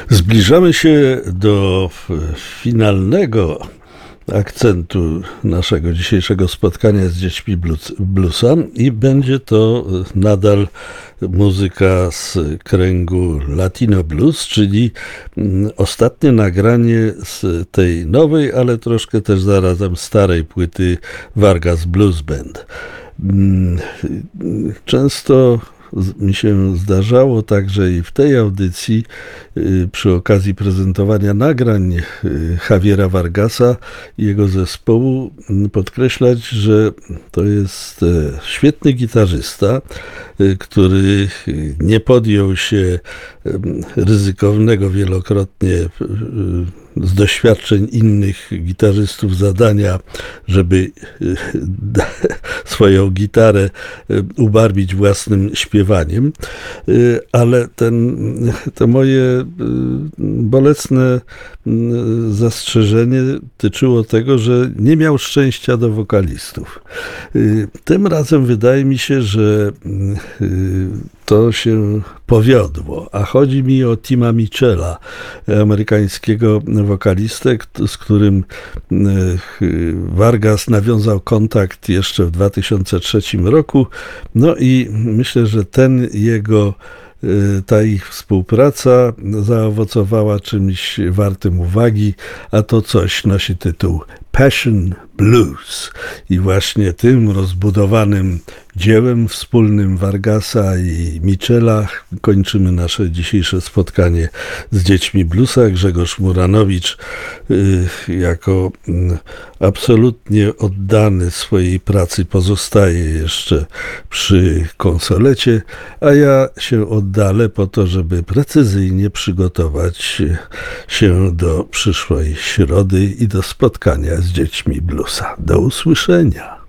Zbliżamy się do finalnego akcentu naszego dzisiejszego spotkania z dziećmi bluesa i będzie to nadal muzyka z kręgu Latino Blues, czyli ostatnie nagranie z tej nowej, ale troszkę też zarazem starej płyty Vargas Blues Band. Często mi się zdarzało także i w tej audycji przy okazji prezentowania nagrań Javiera Vargasa i jego zespołu podkreślać, że to jest świetny gitarzysta, który nie podjął się ryzykownego wielokrotnie z doświadczeń innych gitarzystów zadania, żeby swoją gitarę ubarwić własnym śpiewaniem, ale to moje bolesne zastrzeżenie tyczyło tego, że nie miał szczęścia do wokalistów. Tym razem wydaje mi się, że to się powiodło, a chodzi mi o Tima Mitchella, amerykańskiego wokalistę, z którym Vargas nawiązał kontakt jeszcze w 2003 roku. No i myślę, że ta ich współpraca zaowocowała czymś wartym uwagi, a to coś nosi tytuł Passion Blues. I właśnie tym rozbudowanym dziełem wspólnym Vargasa i Mitchella kończymy nasze dzisiejsze spotkanie z dziećmi bluesa. Grzegorz Muranowicz jako absolutnie oddany swojej pracy pozostaje jeszcze przy konsolecie, a ja się oddalę po to, żeby precyzyjnie przygotować się do przyszłej środy i do spotkania z dziećmi bluesa. Do usłyszenia.